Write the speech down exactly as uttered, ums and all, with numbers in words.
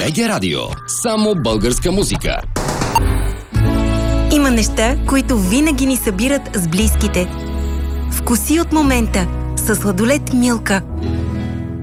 БГ Радио. Само българска музика. Има неща, които винаги ни събират с близките. Вкуси от момента с сладолед Милка.